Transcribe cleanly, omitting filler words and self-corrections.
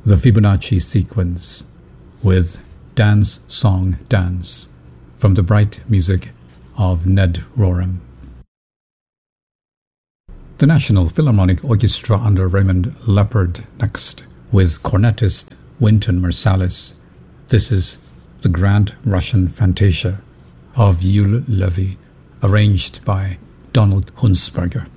The Fibonacci Sequence with Dance Song Dance from the bright music of Ned Rorem. The National Philharmonic Orchestra under Raymond Leppard next with cornetist Wynton Marsalis. This is the Grand Russian Fantasia of Jules Levy, arranged by Donald Hunsberger.